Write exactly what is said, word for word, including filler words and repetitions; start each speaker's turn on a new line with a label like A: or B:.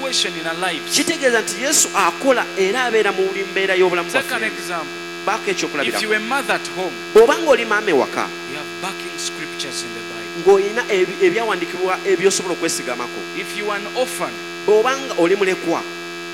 A: situation in our lives.
B: kitegeeza nti Yesu akola era abeera mu buli mbeera y'obulamu
A: Take an
B: bwaffe.
A: example.
B: Baako
A: If you
B: ekyokulabirako.
A: were a mother at home,
B: Bw'obanga oli maama ewaka
A: you have backing scriptures in the Bible.
B: ng'olina ebi- ebyawandiikibwa ebyosobola okwesigamako.
A: If you are an orphan,
B: Bw'obanga oli mulekwa